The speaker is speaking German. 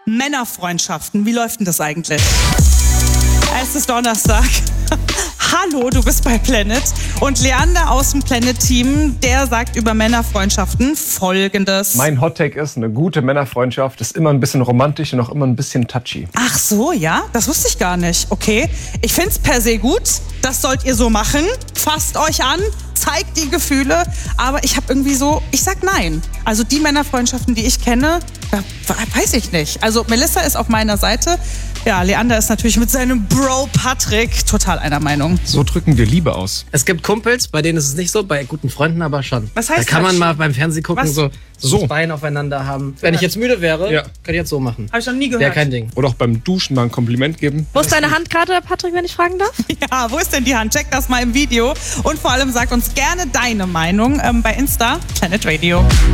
Männerfreundschaften, wie läuft denn das eigentlich? Es ist Donnerstag. Hallo, du bist bei Planet. Und Leander aus dem Planet-Team, der sagt über Männerfreundschaften Folgendes. Mein Hottake ist, eine gute Männerfreundschaft ist immer ein bisschen romantisch und auch immer ein bisschen touchy. Ach so, ja? Das wusste ich gar nicht. Okay. Ich find's per se gut. Das sollt ihr so machen. Fasst euch an, zeigt die Gefühle. Aber ich habe irgendwie so, ich sag nein. Also die Männerfreundschaften, die ich kenne, da weiß ich nicht. Also Melissa ist auf meiner Seite. Ja, Leander ist natürlich mit seinem Bro Patrick total einer Meinung. So drücken wir Liebe aus. Es gibt Kumpels, bei denen ist es nicht so, bei guten Freunden aber schon. Was heißt da kann man das? mal beim Fernsehen gucken, so das Bein aufeinander haben. Wenn ich jetzt müde wäre, Ja. könnte ich jetzt so machen. Habe ich noch nie gehört. Wäre kein Ding. Oder auch beim Duschen mal ein Kompliment geben. Wo ist deine Hand gerade, Patrick, wenn ich fragen darf? Ja, wo ist denn die Hand? Check das mal im Video. Und vor allem sagt uns gerne deine Meinung bei Insta, Planet Radio.